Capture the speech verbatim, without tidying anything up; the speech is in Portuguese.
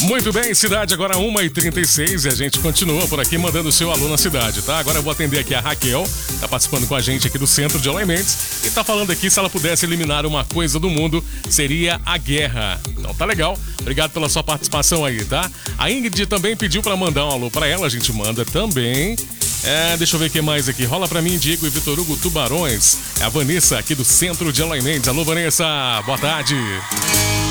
Muito bem, cidade agora uma e trinta e seis e a gente continua por aqui mandando o seu alô na cidade, tá? Agora eu vou atender aqui a Raquel, tá participando com a gente aqui do Centro de Eloy Mendes e tá falando aqui se ela pudesse eliminar uma coisa do mundo, seria a guerra. Então tá legal, obrigado pela sua participação aí, tá? A Ingrid também pediu pra mandar um alô pra ela, a gente manda também. É, deixa eu ver o que mais aqui. Rola pra mim, Diego e Vitor Hugo Tubarões. É a Vanessa aqui do Centro de Eloy Mendes. Alô, Vanessa, boa tarde.